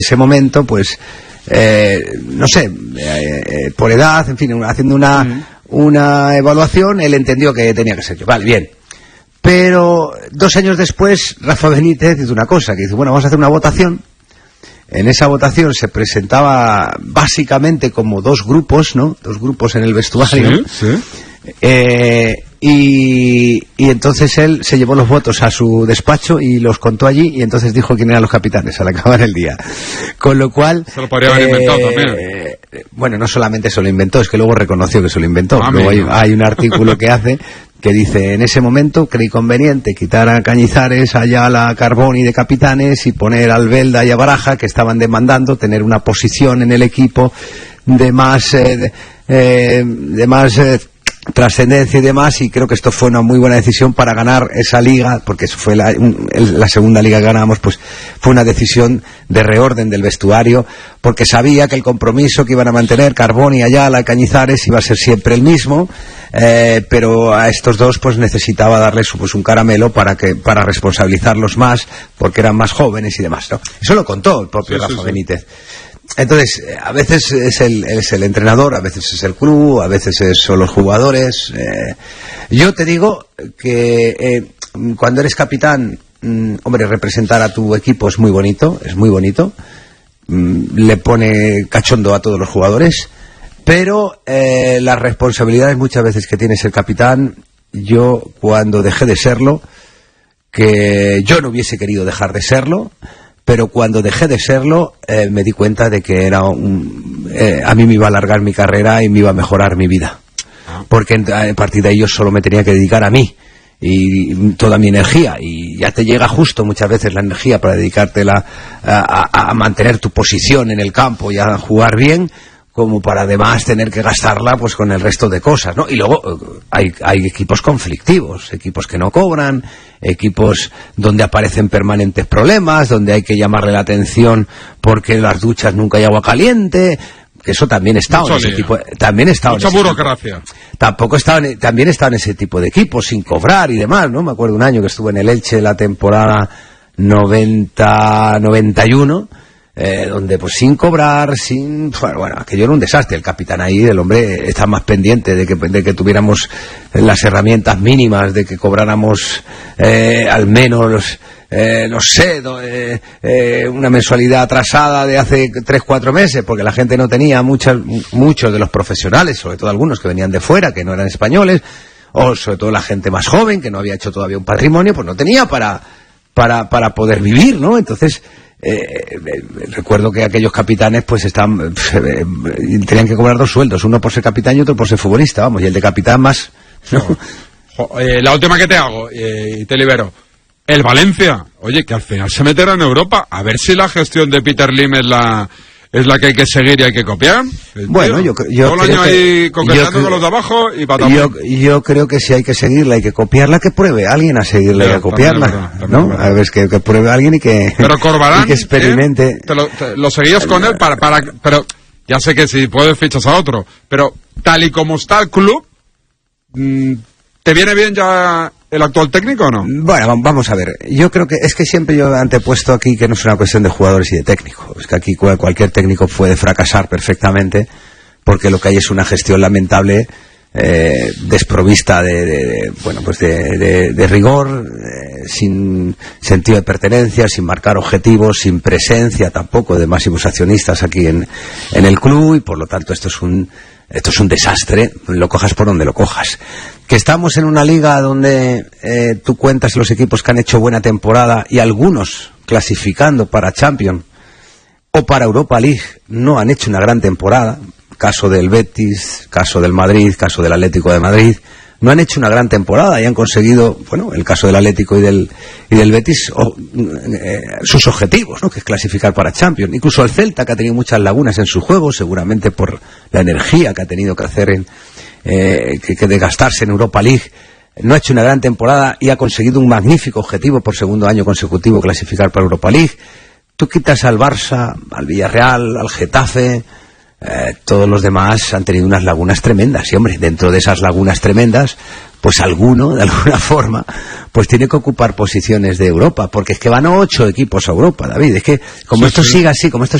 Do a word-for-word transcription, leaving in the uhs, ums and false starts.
ese momento, pues, eh, no sé, eh, por edad, en fin, haciendo una, uh-huh. una evaluación, él entendió que tenía que ser yo. Vale, bien. Pero dos años después, Rafa Benítez dice una cosa, que dice, bueno, vamos a hacer una votación. En esa votación se presentaba básicamente como dos grupos, ¿no? Dos grupos en el vestuario. Sí, sí. Eh, y, y entonces él se llevó los votos a su despacho y los contó allí, y entonces dijo quién eran los capitanes al acabar el día. Con lo cual... Se lo podría haber eh, inventado también. Eh, bueno, no solamente se lo inventó, es que luego reconoció que se lo inventó. Ah, luego hay, hay un artículo que hace... que dice, en ese momento creí conveniente quitar a Cañizares, a Ayala, a Carboni de capitanes y poner a Albelda y a Baraja, que estaban demandando tener una posición en el equipo de más eh, de, eh, de más eh, trascendencia y demás, y creo que esto fue una muy buena decisión para ganar esa liga, porque eso fue la, un, la segunda liga que ganamos, pues fue una decisión de reorden del vestuario, porque sabía que el compromiso que iban a mantener Carboni, Ayala, Cañizares iba a ser siempre el mismo, eh, pero a estos dos pues necesitaba darles pues un caramelo para que para responsabilizarlos más, porque eran más jóvenes y demás, ¿no? Eso lo contó el propio sí, Rafa sí, Benítez. Entonces, a veces es el, es el entrenador, a veces es el club, a veces son los jugadores. Eh, yo te digo que eh, cuando eres capitán, mm, hombre, representar a tu equipo es muy bonito, es muy bonito. Mm, le pone cachondo a todos los jugadores, pero eh, las responsabilidades muchas veces que tienes el capitán, yo cuando dejé de serlo, que yo no hubiese querido dejar de serlo, pero cuando dejé de serlo eh, me di cuenta de que era un, eh, a mí me iba a alargar mi carrera y me iba a mejorar mi vida, porque a partir de ahí yo solo me tenía que dedicar a mí y toda mi energía, y ya te llega justo muchas veces la energía para dedicártela a, a, a mantener tu posición en el campo y a jugar bien, como para además tener que gastarla pues con el resto de cosas, ¿no? Y luego hay, hay equipos conflictivos, equipos que no cobran, equipos donde aparecen permanentes problemas, donde hay que llamarle la atención porque en las duchas nunca hay agua caliente, que eso también está en ese tipo, también está mucha burocracia. Tipo. Tampoco estaba, también está en ese tipo de equipos sin cobrar y demás, ¿no? Me acuerdo un año que estuve en el Elche la temporada noventa noventa y uno. Eh, donde pues sin cobrar, sin... Bueno, bueno, aquello era un desastre. El capitán ahí, el hombre, está más pendiente de que, de que tuviéramos las herramientas mínimas, de que cobráramos eh, al menos, eh, no sé, eh, eh, una mensualidad atrasada de hace tres, cuatro meses, porque la gente no tenía, muchas, muchos de los profesionales, sobre todo algunos que venían de fuera, que no eran españoles, o sobre todo la gente más joven, que no había hecho todavía un patrimonio, pues no tenía para, para, para poder vivir, ¿no? Entonces... Eh, eh, recuerdo que aquellos capitanes pues están eh, tenían que cobrar dos sueldos, uno por ser capitán y otro por ser futbolista, vamos, y el de capitán más, ¿no? Jo, eh, la última que te hago eh, y te libero. El Valencia, oye, que al final se meterá en Europa, a ver si la gestión de Peter Lim es la es la que hay que seguir y hay que copiar. Bueno, yo, yo todo el creo año que, ahí coqueteando con los de abajo y patapón. Yo, yo creo que si hay que seguirla, hay que copiarla, que pruebe alguien a seguirla ya, y a copiarla, verdad, ¿no? Verdad. A ver, que, que pruebe alguien y que, pero Corbalán, y que experimente. ¿eh? Te lo, te, lo seguías con él para, para, pero ya sé que si puedes fichas a otro, pero tal y como está el club, mmm, ¿te viene bien ya el actual técnico o no? Bueno, vamos a ver. Yo creo que es que siempre yo he antepuesto aquí que no es una cuestión de jugadores y de técnico. Es que aquí cualquier técnico puede fracasar perfectamente, porque lo que hay es una gestión lamentable, eh, desprovista de, de, de bueno, pues de, de, de rigor, eh, sin sentido de pertenencia, sin marcar objetivos, sin presencia tampoco de máximos accionistas aquí en, en el club, y por lo tanto esto es un Esto es un desastre, lo cojas por donde lo cojas. Que estamos en una liga donde eh, tú cuentas los equipos que han hecho buena temporada y algunos clasificando para Champions o para Europa League no han hecho una gran temporada. Caso del Betis, caso del Madrid, caso del Atlético de Madrid. No han hecho una gran temporada y han conseguido, bueno, el caso del Atlético y del y del Betis, o, eh, sus objetivos, ¿no? Que es clasificar para Champions. Incluso el Celta, que ha tenido muchas lagunas en su juego, seguramente por la energía que ha tenido que hacer en eh, que, que desgastarse en Europa League, no ha hecho una gran temporada y ha conseguido un magnífico objetivo por segundo año consecutivo, clasificar para Europa League. Tú quitas al Barça, al Villarreal, al Getafe, eh, todos los demás han tenido unas lagunas tremendas. Y hombre, dentro de esas lagunas tremendas, pues alguno, de alguna forma, pues tiene que ocupar posiciones de Europa, porque es que van ocho equipos a Europa, David. Es que como sí, esto sí. siga así, como esto